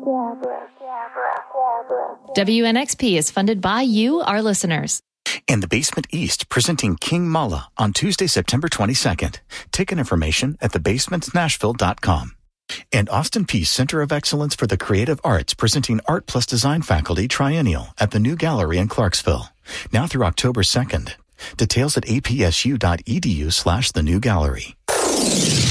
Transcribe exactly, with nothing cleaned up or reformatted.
W N X P is funded by you, our listeners. And the Basement East presenting King Mala on Tuesday, September twenty-second. Ticket information at the basement nashville dot com. And Austin Peay Center of Excellence for the Creative Arts presenting Art Plus Design Faculty Triennial at the New Gallery in Clarksville. Now through October second. Details at apsu dot edu slash the new gallery.